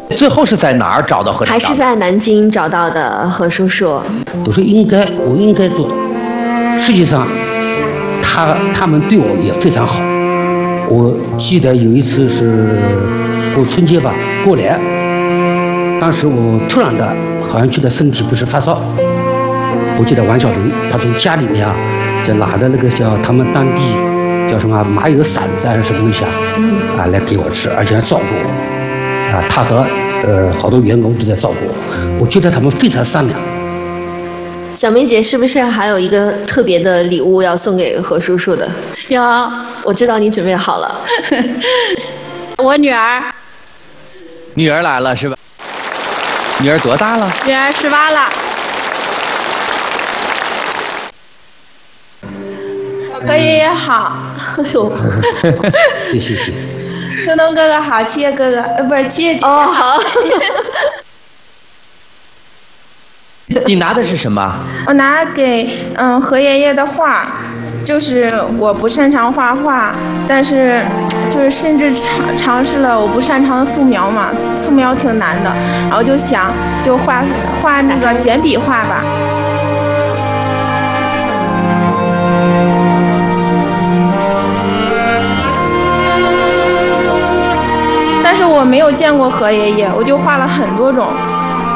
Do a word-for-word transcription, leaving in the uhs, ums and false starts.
最后是在哪儿找到何厂长？ 还是在南京找到的何叔叔？ 我说应该，我应该做的。实际上，他他们对我也非常好。我记得有一次是过春节吧，过年，当时我突然的好像觉得身体不是发烧，我记得王小平他从家里面啊，就拿的那个叫他们当地叫什么麻油馓子还是什么东西啊，啊来给我吃，而且还照顾我，啊他和呃好多员工都在照顾我，我觉得他们非常善良。 小梅姐是不是还有一个特别的礼物要送给何叔叔的？ 有， 我知道你准备好了。 我女儿。 女儿来了是吧？女儿多大了？ 女儿十八了。何爷爷好。 哎呦， 谢谢谢谢。 秋东哥哥好，七月哥哥，呃，不是七月姐姐哦好。 你拿的是什么？ 我拿给嗯何爷爷的画，就是我不擅长画画，但是就是甚至尝尝试了我不擅长的素描嘛，素描挺难的，然后就想就画画那个简笔画吧。但是我没有见过何爷爷，我就画了很多种。